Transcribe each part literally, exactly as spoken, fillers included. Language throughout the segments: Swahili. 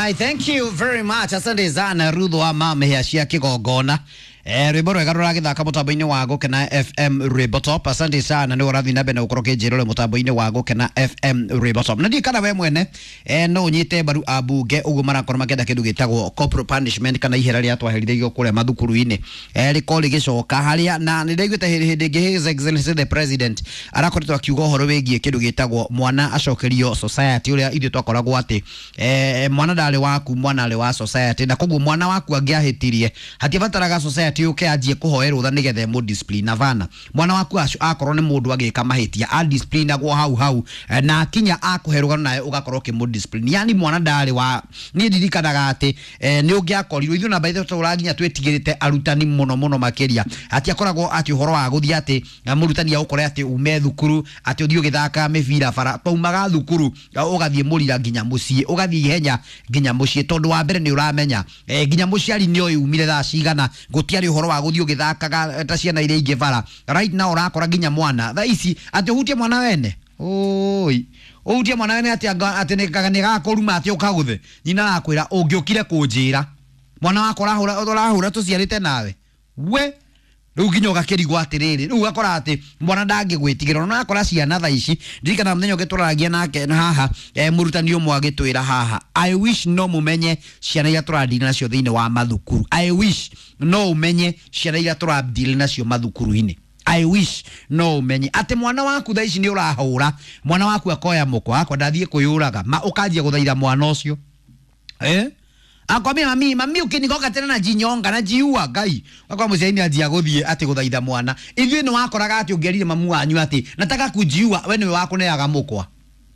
I thank you very much. Asante sana Rudho wa mame ya shia kigogona. Eh rwimbo rwega ruragithaka mutambo-ini wa Gukena F M Ribotop. Asante sana ni urathi na bena ukoroke njirole mutambo-ini wa Gukena F M Ribotop. Na ndikana we mwene eh no nyite baru abunge ugu marakora makenda kindu gitagwo corporal punishment kana ihera ria twaherithio kure mathukuru-ini. Eh riko rigicoka haria na ndiriguite hindi ngi His Excellency the President arakoretwo akiuga horo wigie kindu gitagwo mwana acokerio society uria ithu twakoragwo ati eh mwana ndari waku mwana ari wa society na koguo mwana waku angiahitirie hatibataraga society uke ajie kuhoerwo tha nigethe mu discipline na vana mwana waku acu akorwo ni mundu agika mahitia a discipline agwo hau hau na kinya akuherugana naye ugakorwo ki mu discipline yani mwana ndari wa ni ndirikanaga ati ni ungiakorirwo ithu na baithe turaginya twetigirite arutani muno muno makiria ati akoragwo ati uhoro wa guthii ati murutani agukore ati ume thukuru ati uthio githaka mibira bara paumaga thukuru ugathie murira nginya mucii ugathie ihenya nginya mucii tondu wa mbere ni uramenya nginya muciari ni oyu umire tha cigana gutiari uhoro wa guthio githakaga ta ciana iria ingi bara right now urakora nginya mwana tha ici ati uhutie mwana wene oi uhutie mwana wene ati ati ni kaganiga kuruma ati ukaguthe nyina akwira ungiukire kunjira mwana wakora hura urahura tuciarite nawe we riu nginya ugakirigwo atiriri riu ugakora ati mwana ndangi gwitigira no akora ciana tha ici ndirikana muthenya ugituragia nake haha eh, murutani umwe agitwira haha I wish no mumenye ciana iria turadili nacio thiini wa mathukuru I wish no umenye ciana iria turadili nacio mathukuru-ini I wish no umenye ati mwana waku tha ici ni urahura mwana waku akoya mukwa akwa ndathie kuyuraga ma ukanjia guthaira mwana ucio eh akwambia mami mami ukinigoka tena na jinyonga na jiua ngai akwa muciaini ajia guthie ati guthaitha mwana ithui ni wakoraga ati ungerire mamu wanyu ati nataka kujiua we niwe wakuneaga mukwa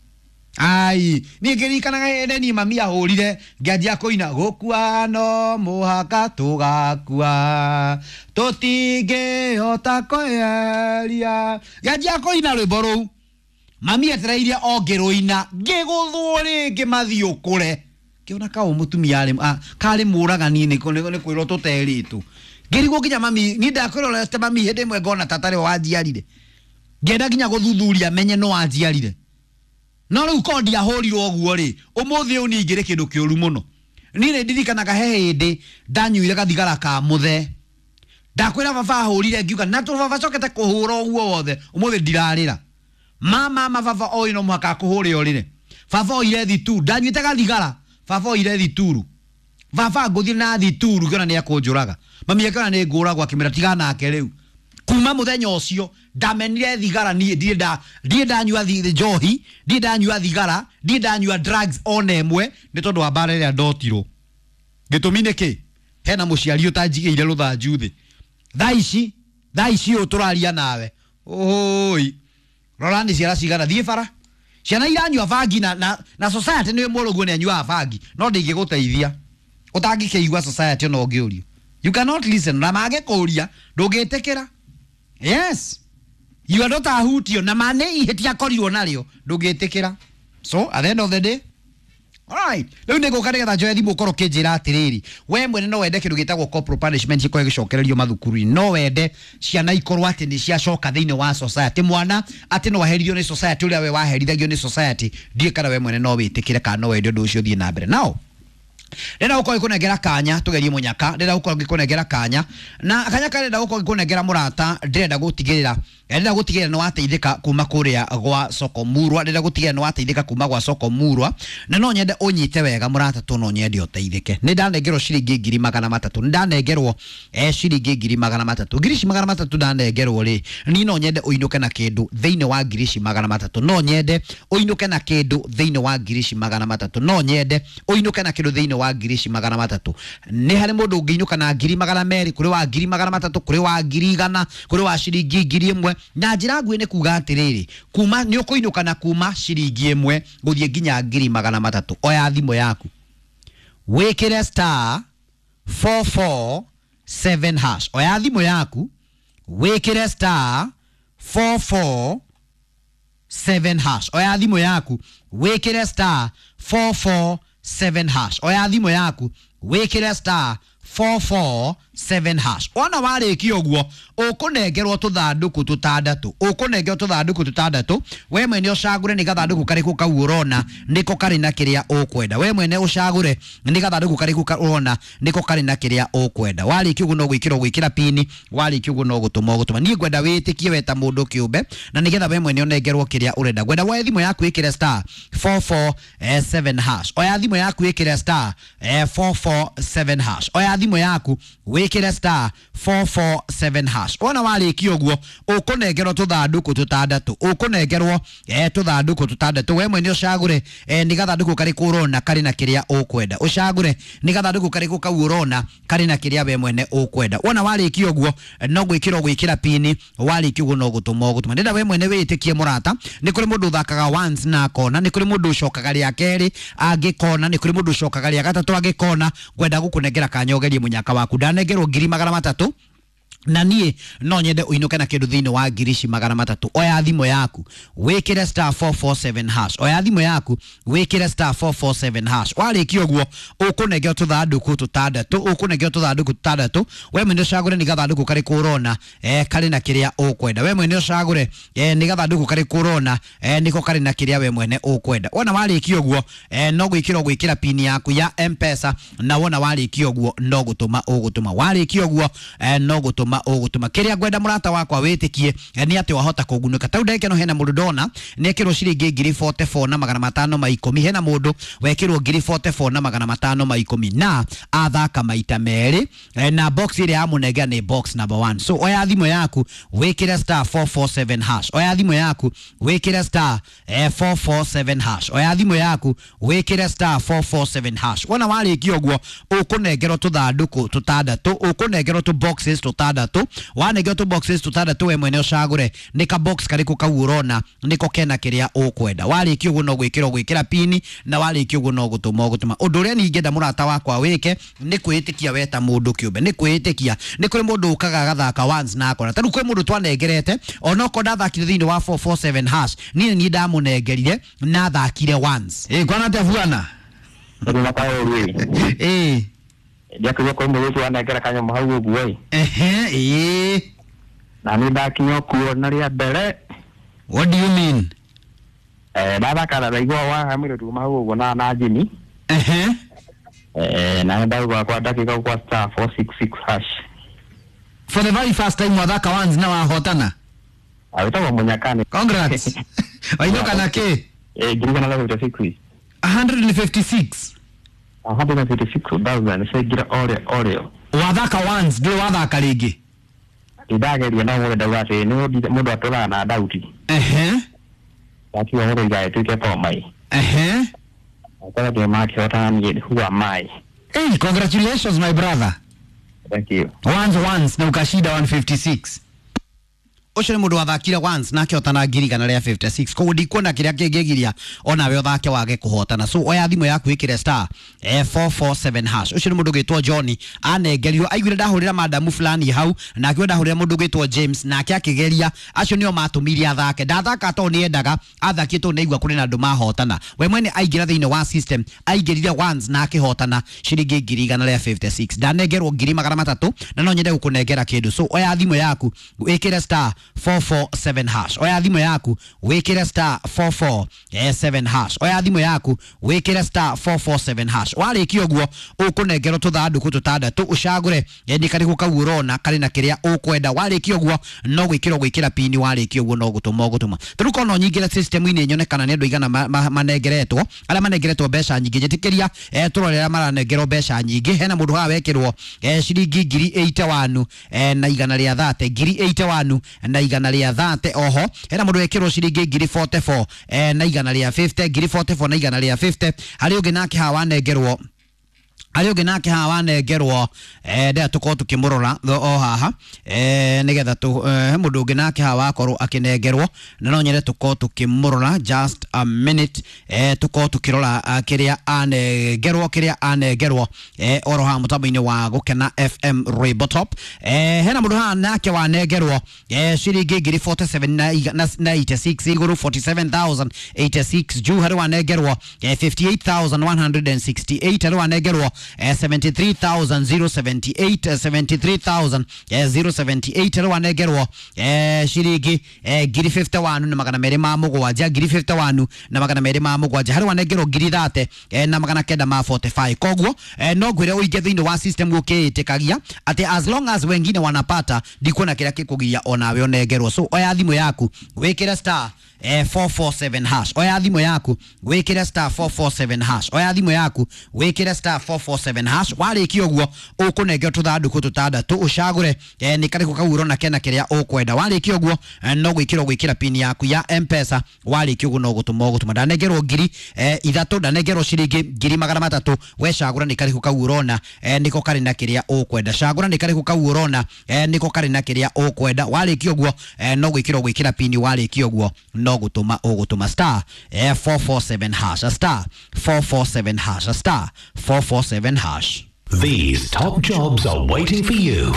ai ni ngirikanaga ene ni mami ahurire ngianjia kuina gukua no muhaka tugakua tutingihota kweria ngianjia kuina rwimbo ruu mami etereirie ongiruina ngiguthwo ringi mathiukure kiona ka umutumia ari kari muragani ni ni kwiro tuteritu ngirigwo kinya mami ni ndakwirora sta mami hende mwe ngona tatare wanjiarire ngenda kinya guthuthuria menye no wanjiarire no riu kondi ahurirwo oguo ri umuthi u ni ngire kindu kiuru muno ni ni ndirikanaga he hindi ndanyuire gathigara ka muthe ndakwira baba ahurire ngiuga na tu baba cokete kuhura oguo wothe umuthi ndirarira mama mababa oi no muhaka kuhure orire baba oire thitu ndanyuite gathigara baba oire thituru baba nguthi na thituru kiona ni akunjuraga mami akana ni nguragwa kimira tigana nake riu kuma muthenya ucio ndamenire thigara ni ndie nda ndie ndanyua njohi ndie ndanyua thigara ndie ndanyua drugs onemwe ni tondu wa bara ria ndotirwo gitumi niki hena muciari utanjigire ruthanju thi tha ici tha ici uturaria nawe oi rorani ciara cigana thie bara ciana iranyua bangi na na, na society ni murugu ni anyua bangi no ndingiguteithia utangikeigua society no ngiurio you cannot listen na mage kuria ndungitikira yes you are not a hutio na mane ihetia korirwo nario ndungitikira so at the end of the day alright leo nego kare ga joe thimu koro kinjira atiriri we mwene no wende kindu gitagwo corporal punishment iko gicokererio mathukuru no wende ciana ikorwo ati ni cia coka thiini wa society mwana ati no waheririo ni society uria we waherithagio ni society ndie kana we mwene no witikire kana no wende ndu ucio thie na mbere now ndenda uko ikunengera kanya tugerie munyaka ndenda uko ikunengera kanya na kanya kale ndenda uko ikunengera murata ndenda gutigirira ndenda gutigirira no ateithika kuma kuria gwa soko murwa ndenda gutigirira no ateithika kuma gwa soko murwa na no nyende unyite wega murata tu no nyende uteithike ni ndanengerwo ciringi ngiri magana matatu ndanengerwo eh ciringi ngiri magana matatu ngiri magana matatu ndanengerwo ri ni no nyende uinuke na kindu thiini wa ngiri magana matatu no nyende uinuke na kindu thiini wa ngiri magana matatu no nyende uinuke na kindu thiini wa ngiri magana matatu ni hari mundu ngiinuka na ngiri magana meri kuri wa ngiri magana matatu kuri wa ngiri igana kuri wa ciringi ngiri imwe na njira ngui ni kuga atiriri kuma ni ukuinuka na kuma ciringi imwe guthie nginya ngiri magana matatu oya thimo yaku wikire star four four seven hash oya thimo yaku wikire star four four seven hash oya thimo yaku wikire star four four seven hash oya thimo yaku wikire star four four seven hash. Ona wale kioguo ukunengerwo tuthanduku tutandatu ukunengerwo tuthanduku tutandatu we mwene ucagure ni gathanduku kariku kau urona niko kari na kiria ukwenda we mwene ucagure ni gathanduku kariku urona niko kari na kiria ukwenda wali kiugo no gwikira gwikira pini wali kiugo no gutuma gutuma ni gwenda witikie weta mundu kiumbe na nigetha we mwene unengerwo kiria urenda gwenda wa thimo yaku ikire star four four seven hash oya thimo yaku ikire star four four seven hash oya thimo yaku wikire star four four seven hash ona wali kioguo ukunengerwo tuthanduku tutandatu ukunengerwo eh tuthanduku tutandatu we mwene ucagure eh ni gathanduku kari kurona kari na kiria ukwenda ucagure ni gathanduku kari kau urona kari na kiria we mwene ukwenda ona wali kioguo no gwikira gwikira pini wali kioguo no gutuma gutuma ndenda we mwene witikie murata ni kuri mundu thakaga once na kona ni kuri mundu ucokaga ria keri agikona ni kuri mundu ucokaga ria gatatu agikona gwenda gukunengera kanyogerie munyaka waku ndanengerwo ngiri magana matatu na nie no nyende uinuke na kindu thini wa girishi magana matatu oya thimo yaku wikire star four four seven hash oya thimo yaku wikire star four four seven hash wali kioguo ukunengera tuthanduku tutandatu ukunengera tuthanduku tutandatu we mwene ucagure ni gathanduku kari kurona eh kari na kiria ukwenda we mwene ucagure eh ni gathanduku kari kurona eh niko kari na kiria we mwene ukwenda wona wali kioguo eh no gwikira gwikira pini yaku ya M-Pesa na wona wali kioguo no gutuma ugutuma wali kioguo eh no gutuma ugutuma kiria gwenda murata wakwa witikie ni ati wahota kugunuka tau ndeke no hena mundu ndona nekirwo ciringi ngiri forty-four na magana matano ma ikumi hena mundu wekirwo ngiri forty-four na magana matano ma ikumi na athaka maita meri na box ile amunega ni box number one so oya thimo yaku wikira star four four seven hash oya thimo yaku wikira star four four seven hash oya thimo yaku wikira star four four seven hash wona wali kioguo ukunengerwo tuthanduku tutandatu ukunengerwo tu boxes tutandatu wanengerwo tu boxes tutandatu we mwene ucagure nika box kariku kau urona niko kena kiria ukwenda wali kioguo no gwikira gwikira pini na wali kioguo no gutuma gutuma undu ria ninge nda murata wakwa wike ni kwitikia weta mundu kiumbe ni kwitikia ni kuri mundu ukaga gathaka once na akona tanu kuri mundu twanengerete onoko ndathakire thini wa four four seven hash ni ni ndamunengerire na thakire once eh kwana tafuana Ndona kwa wewe. Eh. Ndia kwa kwa mwewe wanagera kanyo mahau uguwe. Ehe, eh. Na ni ndakinyo kuona ria mbere. What do you mean? Eh baba kana raigwa wa hamire tu mahau ugo na na jini. Ehe. Eh na ndaigwa kwa dakika kwa star four six six hash. For the very first time wadhaka once na wahotana. Awita munyakani. Congrats. Wainoka na ke? Eh girika na level fifty-six. one hundred fifty-six. one hundred fifty-six thousand segira ore ore. Wadhaka once ndio wadhaka rigi. Idageria na wore dawate ni mundu atora na dauti. Ehe. Wati wa wore gae tuke pa mai. Ehe. Akala de mark hotan yet who am I? Hey, congratulations my brother. Thank you. Once once na ukashida one fifty-six. Ucio ni mundu wathakire once nake otana ngiri kana ria fifty-six ko ndikuona kiria kingigiria ona we othake wage kuhotana so oya thimo yaku ikire star four four seven hash ucio ni mundu gitwo Johnny anengerio aiguire ndahurira madamu fulani hau na akienda ndahurira mundu gitwo James nake akigeria acio nio matumiria athake ndathaka to ni endaga athakitwo ni igwa kuri na ndu mahotana we mwene aigira thine wa system aigirire once na akihotana ciringi ngiri kana ria fifty-six ndanengerwo ngiri magana matatu na no nyende gukunengera kindu so oya thimo yaku ikire star four four seven hash oya thimo yaku wikire star four four seven hash oya thimo yaku wikire star four four seven hash wali kioguo ukunengerwo tuthanduku tutandatu ucagure ndi kari kau urona kari na kiria ukwenda wali kioguo no gwikira gwikira pini wali kioguo no gutuma gutuma turuko no nyingire system ini nyonekana ni andu igana manengeretwo ala manengeretwo besha nyingi jetikiria turorera maranengerwo besha nyingi hena mundu ha wekirwo ciringi ngiri eighty-one na igana ria thirty ngiri eighty-one na igana ria thirty oho hena mundu wekirwo ciringi ngiri forty-four eh na igana ria fifty ngiri forty-four na igana ria fifty hari ungi nake hawa nengerwo ari ungi nake hawa wanengerwo eh ndia tuko tukimurora o haha eh nigetha tu he mundu ungi nake hawa akorwo akinengerwo na no nyere tuko tukimurora just a minute eh tuko tukirora kiria anengerwo kiria anengerwo eh oro ha mutambo-ini wa gukena F M Rebotop eh hena mundu ha nake wanengerwo eh ciringi ngiri forty-seven na eighty-six iguru forty-seven thousand eighty-six juu hari wanengerwo eh fifty-eight thousand one hundred sixty-eight hari wanengerwo eh, seventy-three thousand seventy-eight eh, seventy-three thousand seventy-eight ro wanegerwo eh, shiringi eh, ngiri fifty-one na magana meri ma mugwanja ngiri fifty-one na magana meri ma mugwanja hari wanegerwo ngiri thirty eh, na magana kenda ma forty-five koguo eh, no gwire uige thiini wa system gukiitikagia ati as long as wengine wanapata ndikuona kila kikugia onawe onegerwo. So oya thimu yaku wikira star eh, four four seven hash oya thimu yaku wikira star four four seven hash oya thimu yaku wikira star four four seven hash wariki oguo ukunengeo tuthanduku tutandatu ucagure eh, ni kariku kauro na kena kiria ukwenda wariki oguo eh, no gwikira gwikira pin yaku ya M-Pesa wariki oguo no gutuma gutuma ndanegerwo ngiri eh, ithatu ndanegerwo ciringi ngiri magana matatu we cagura ni kariku kaurona eh, niko kari na kiria ukwenda cagura ni kariku kaurona eh, niko kari na kiria ukwenda wariki oguo eh, no gwikira gwikira pin wariki oguo no gutuma ugutuma star eh, four four seven hash star four four seven hash star four four seven hash. These top jobs are waiting for you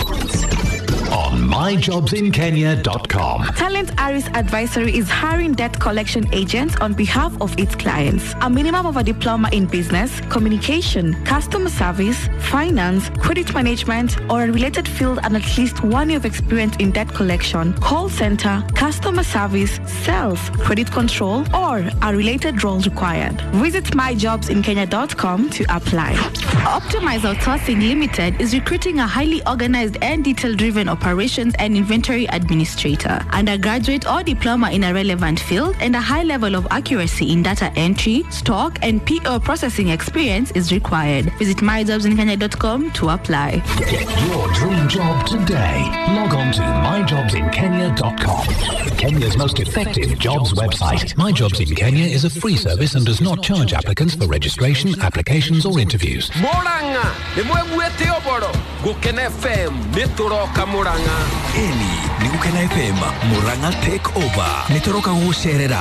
on my jobs in kenya dot com. Talent Aris Advisory is hiring debt collection agents on behalf of its clients. A minimum of a diploma in business, communication, customer service, finance, credit management, or a related field, and at least one year of experience in debt collection, call center, customer service, sales, credit control, or a related role required. Visit my jobs in kenya dot com to apply. Optimize Outsourcing Limited is recruiting a highly organized and detail-driven operations and inventory administrator, undergraduate or diploma in a relevant field, and a high level of accuracy in data entry, stock, and P O processing experience is required. Visit my jobs in kenya dot com to apply. Get your dream job today. Log on to my jobs in kenya dot com. Kenya's most effective jobs website. My Jobs in Kenya is a free service and does not charge applicants for registration, applications, or interviews. Moranga, nimwegwete oboro, Gukena F M, nituroka Moranga. Eni, ni Gukena F M, Moranga take over. Nituroka gucerera